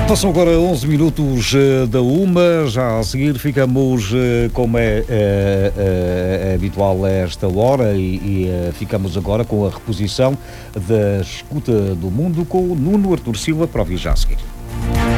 Passam agora 11 minutos da uma, já a seguir ficamos, como é habitual a esta hora, e ficamos agora com a reposição da Escuta do Mundo com o Nuno Artur Silva, para ouvir já a seguir.